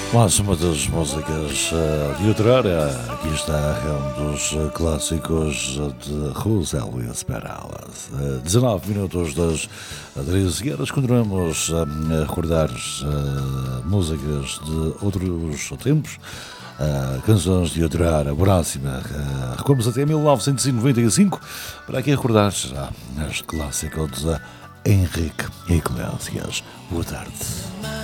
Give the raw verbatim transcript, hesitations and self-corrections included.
Mais uma das músicas uh, de outrora. Aqui está um dos uh, clássicos de José Luís Perales. Uh, dezanove minutos das treze horas. Continuamos uh, a recordar uh, músicas de outros tempos. Uh, canções de outrora, próxima. Uh, recuamos até mil novecentos e noventa e cinco para aqui recordar já este clássico de Henrique Iglesias. Boa tarde.